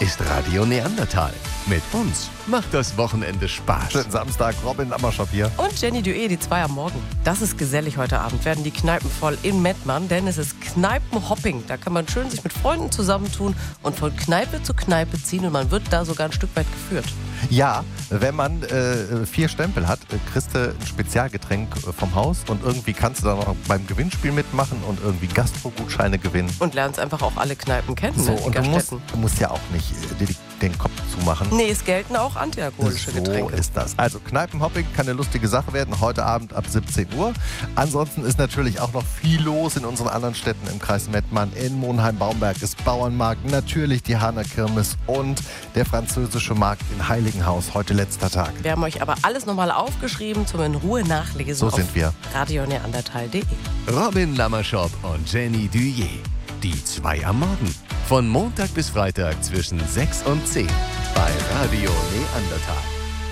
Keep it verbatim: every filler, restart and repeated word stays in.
ist Radio Neandertal. Mit uns macht das Wochenende Spaß. Schönen Samstag, Robin Lammerschop hier. Und Jenny Dué, die zwei am Morgen. Das ist gesellig heute Abend. Werden die Kneipen voll in Mettmann, denn es ist Kneipenhopping. Da kann man schön sich mit Freunden zusammentun und von Kneipe zu Kneipe ziehen und man wird da sogar ein Stück weit geführt. Ja, wenn man äh, vier Stempel hat, kriegst du ein Spezialgetränk vom Haus und irgendwie kannst du da noch beim Gewinnspiel mitmachen und irgendwie Gastro-Gutscheine gewinnen. Und lernst einfach auch alle Kneipen kennen, So, ne? und du musst, du musst ja auch nicht äh, dir den Kopf zumachen. Nee, es gelten auch antialkoholische So Getränke. ist das. Also Kneipenhopping kann eine lustige Sache werden, heute Abend ab siebzehn Uhr. Ansonsten ist natürlich auch noch viel los in unseren anderen Städten im Kreis Mettmann. In Monheim-Baumberg ist Bauernmarkt, natürlich die Hahner Kirmes und der französische Markt in Heiligenhaus. Heute letzter Tag. Wir haben euch aber alles nochmal aufgeschrieben zum in Ruhe nachlesen So auf sind wir. radio neandertal punkt de. Robin Lammerschop und Jenny Dué. Die zwei am Morgen. Von Montag bis Freitag zwischen sechs und zehn. Bei Radio Neandertal.